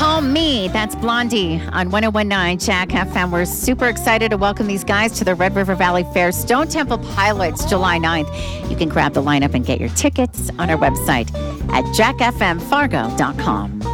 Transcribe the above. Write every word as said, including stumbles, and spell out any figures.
Call Me. That's Blondie on one oh one point nine Jack F M. We're super excited to welcome these guys to the Red River Valley Fair. Stone Temple Pilots, July ninth. You can grab the lineup and get your tickets on our website at jack f m fargo dot com.